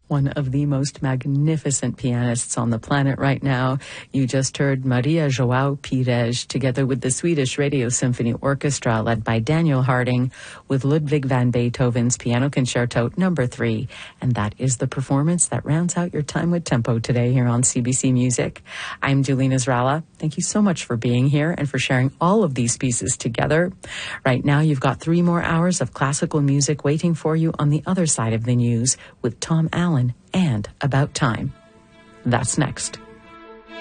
one of the most magnificent pianists on the planet right now. You just heard Maria João Pires together with the Swedish Radio Symphony Orchestra led by Daniel Harding with Ludwig van Beethoven's Piano Concerto No. 3. And that is the performance that rounds out your time with tempo today here on CBC Music. I'm Julene Israela. Thank you so much for being here and for sharing all of these pieces together. Right now, you've got 3 more hours of classical music waiting for you on the other side of the news with Tom Allen and About Time. That's next.